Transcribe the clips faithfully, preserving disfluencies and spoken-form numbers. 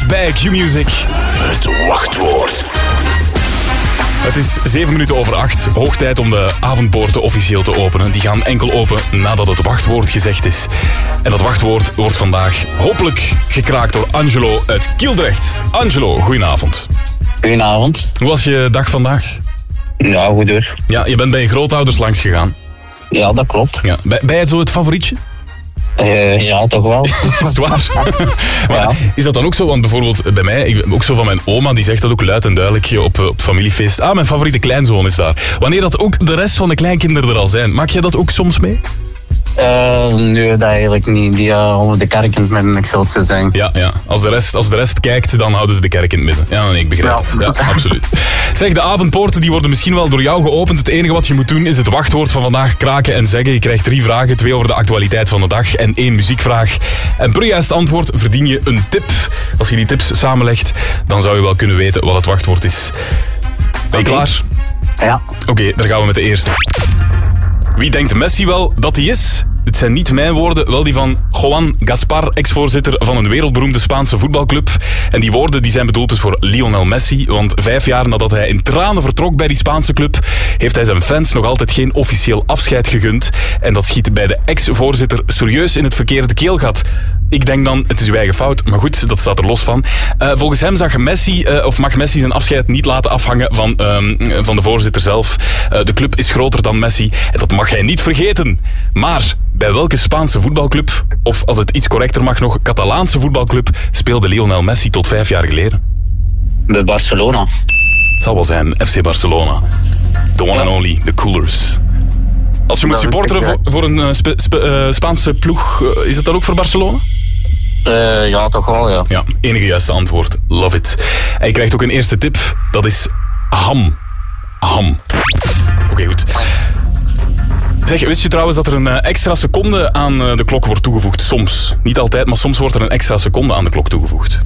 bij Q-Music. Het wachtwoord. Het is zeven minuten over acht. Hoog tijd om de avondpoorten officieel te openen. Die gaan enkel open nadat het wachtwoord gezegd is. En dat wachtwoord wordt vandaag hopelijk gekraakt door Angelo uit Kieldrecht. Angelo, goedenavond. Goedenavond. Hoe was je dag vandaag? Ja, goed hoor. Ja, je bent bij je grootouders langs gegaan. Ja, dat klopt. Ja. Ben jij zo het favorietje? Uh, ja, toch wel. Is het waar? Maar Ja. is dat dan ook zo? Want bijvoorbeeld bij mij, ik, ook zo van mijn oma, die zegt dat ook luid en duidelijk op, op familiefeest. Ah, mijn favoriete kleinzoon is daar. Wanneer dat ook de rest van de kleinkinderen er al zijn, maak jij dat ook soms mee? Uh, nee, dat eigenlijk niet. Die uh, onder de kerk met een Excelsior zijn. Ja, ja. Als, de rest, als de rest kijkt, dan houden ze de kerk in het midden. Ja, nee, ik begrijp Ja. het. Ja, absoluut. Zeg, de avondpoorten die worden misschien wel door jou geopend. Het enige wat je moet doen is het wachtwoord van vandaag kraken en zeggen. Je krijgt drie vragen, twee over de actualiteit van de dag en één muziekvraag. En per juist antwoord verdien je een tip. Als je die tips samenlegt, dan zou je wel kunnen weten wat het wachtwoord is. Ben je Oké. klaar? Ja. Oké, okay, daar gaan we met de eerste. Wie denkt Messi wel dat hij is? Dit zijn niet mijn woorden, wel die van Juan Gaspar, ex-voorzitter van een wereldberoemde Spaanse voetbalclub. En die woorden die zijn bedoeld dus voor Lionel Messi, want vijf jaar nadat hij in tranen vertrok bij die Spaanse club, heeft hij zijn fans nog altijd geen officieel afscheid gegund. En dat schiet bij de ex-voorzitter serieus in het verkeerde keelgat. Ik denk dan, het is uw eigen fout, maar goed, dat staat er los van. Uh, volgens hem zag Messi, uh, of mag Messi zijn afscheid niet laten afhangen van, uh, van de voorzitter zelf. Uh, de club is groter dan Messi en dat mag hij niet vergeten. Maar bij welke Spaanse voetbalclub, of als het iets correcter mag nog, Catalaanse voetbalclub, speelde Lionel Messi tot vijf jaar geleden? Bij Barcelona. Het zal wel zijn F C Barcelona. The one Ja. and only, the Coolers. Als je moet Dat wist supporteren ik, voor, ja. voor een uh, spe, spe, uh, Spaanse ploeg, uh, is het dan ook voor Barcelona? Uh, ja, toch wel, ja. Ja, enige juiste antwoord. Love it. En je krijgt ook een eerste tip. Dat is ham. Ham. Oké, okay, goed. Zeg, wist je trouwens dat er een uh, extra seconde aan uh, de klok wordt toegevoegd? Soms. Niet altijd, maar soms wordt er een extra seconde aan de klok toegevoegd.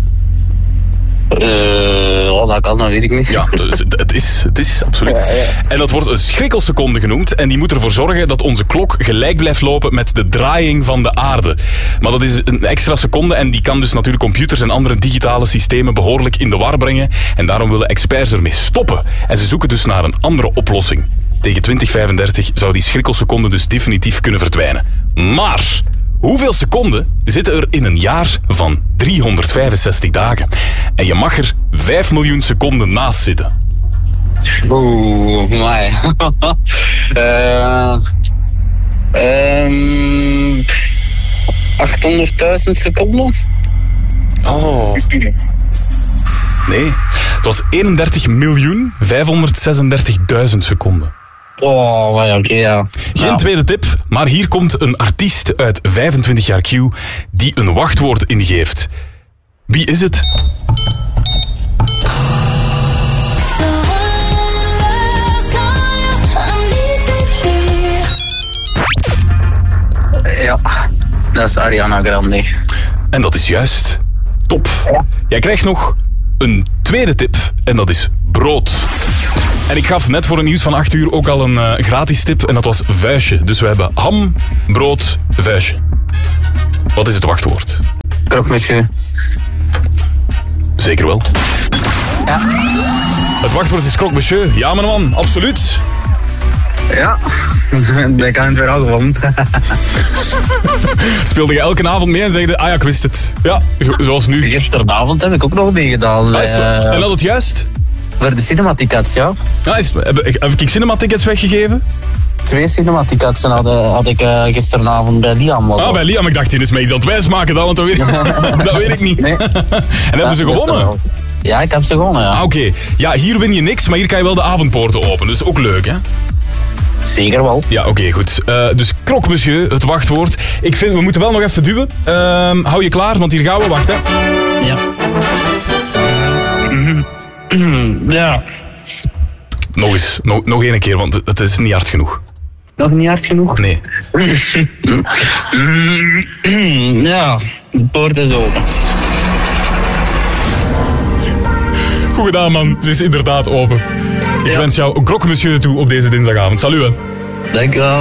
Uh, oh, dat kan, dat weet ik niet. Ja, het, het is, het is, absoluut. Ja, ja. En dat wordt een schrikkelseconde genoemd. En die moet ervoor zorgen dat onze klok gelijk blijft lopen met de draaiing van de aarde. Maar dat is een extra seconde en die kan dus natuurlijk computers en andere digitale systemen behoorlijk in de war brengen. En daarom willen experts ermee stoppen. En ze zoeken dus naar een andere oplossing. Tegen twintig vijfendertig zou die schrikkelseconde dus definitief kunnen verdwijnen. Maar hoeveel seconden zitten er in een jaar van driehonderdvijfenzestig dagen? En je mag er vijf miljoen seconden naast zitten. Oeh, my. uh, um, achthonderdduizend seconden? Oh. Nee, het was eenendertig miljoen vijfhonderdzesendertigduizend seconden. Oh, maar ja, oké, ja. Geen Ja. tweede tip, maar hier komt een artiest uit vijfentwintig jaar Q die een wachtwoord ingeeft. Wie is het? Ja, dat is Ariana Grande. En dat is juist. Top. Ja. Jij krijgt nog een tweede tip en dat is brood. En ik gaf net voor het nieuws van acht uur ook al een uh, gratis tip en dat was vuistje. Dus we hebben ham, brood, vuistje. Wat is het wachtwoord? Croque monsieur. Zeker wel. Ja. Het wachtwoord is croque monsieur. Ja, mijn man, absoluut. Ja, dat kan het weer al gewoon. Speelde je elke avond mee en zegde, ah ja, ik wist het. Ja, zo- zoals nu. Gisteravond heb ik ook nog meegedaan. Ah, is het- eh, en had het juist? voor de cinematiekats, ja. Ah, is, heb, heb ik cinema-tickets weggegeven? Twee cinematiekatsen had, had ik uh, gisteravond bij Liam. Was Ah, dat. bij Liam, ik dacht, die is mij iets aan het wijsmaken dan, want dat weet ik, dat weet ik niet. Nee. En hebben ze gewonnen? Ja, ik heb ze gewonnen, ja. Ah, oké. Okay. Ja, hier win je niks, maar hier kan je wel de avondpoorten openen. Dus ook leuk, hè? Zeker wel. Ja, oké, okay, goed. Uh, dus croque monsieur, het wachtwoord. Ik vind, we moeten wel nog even duwen. Uh, hou je klaar, want hier gaan we. Wacht, hè. Ja. Ja. Nog eens, nog, nog één keer, want het is niet hard genoeg. Nog niet hard genoeg? Nee. Ja, de poort is open. Goed gedaan, man. Ze is inderdaad open. Ik Ja. wens jou een croque monsieur toe op deze dinsdagavond. Salut, hè. Dank je wel.